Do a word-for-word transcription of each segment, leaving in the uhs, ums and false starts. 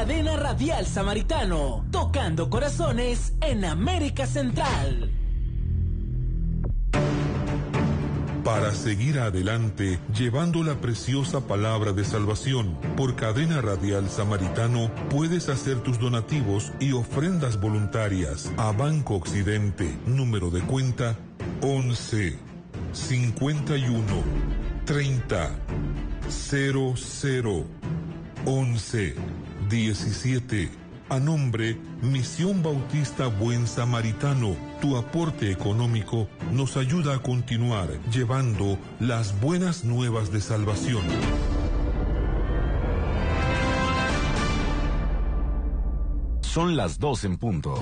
Cadena Radial Samaritano, tocando corazones en América Central. Para seguir adelante, llevando la preciosa palabra de salvación, por Cadena Radial Samaritano puedes hacer tus donativos y ofrendas voluntarias a Banco Occidente, número de cuenta once, cincuenta y uno, treinta, cero cero, once, diecisiete. A nombre Misión Bautista Buen Samaritano, tu aporte económico nos ayuda a continuar llevando las buenas nuevas de salvación. Son las dos en punto.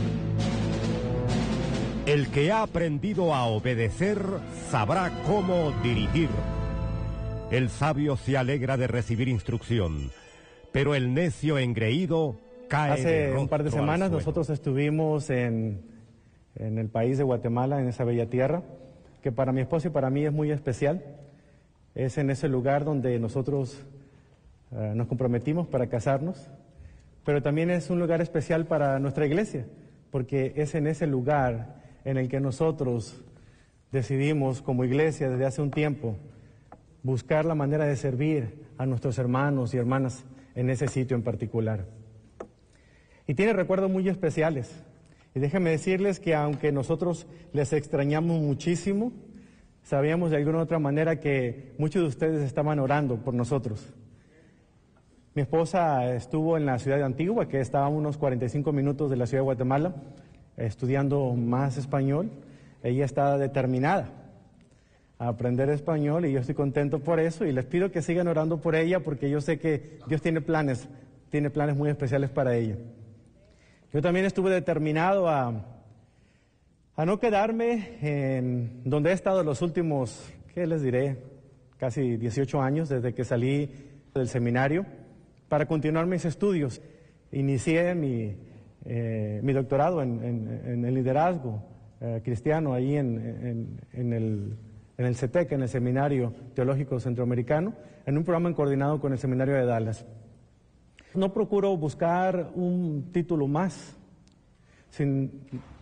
El que ha aprendido a obedecer sabrá cómo dirigir. El sabio se alegra de recibir instrucción, pero el necio engreído cae. Hace un par de semanas nosotros estuvimos en, en el país de Guatemala, en esa bella tierra, que para mi esposa y para mí es muy especial. Es en ese lugar donde nosotros uh, nos comprometimos para casarnos, pero también es un lugar especial para nuestra iglesia, porque es en ese lugar en el que nosotros decidimos como iglesia desde hace un tiempo buscar la manera de servir a nuestros hermanos y hermanas en ese sitio en particular. Y tiene recuerdos muy especiales. Y déjenme decirles que aunque nosotros les extrañamos muchísimo, sabíamos de alguna u otra manera que muchos de ustedes estaban orando por nosotros. Mi esposa estuvo en la ciudad de Antigua, que estaba a unos cuarenta y cinco minutos de la ciudad de Guatemala, estudiando más español. Ella está determinada a aprender español y yo estoy contento por eso y les pido que sigan orando por ella porque yo sé que Dios tiene planes, tiene planes muy especiales para ella. Yo también estuve determinado a, a no quedarme en donde he estado los últimos, ¿qué les diré? Casi dieciocho años desde que salí del seminario para continuar mis estudios. Inicié mi, eh, mi doctorado en, en, en el liderazgo eh, cristiano ahí en, en, en, el, en el C E T E C, en el Seminario Teológico Centroamericano, en un programa coordinado con el Seminario de Dallas. No procuro buscar un título más, sin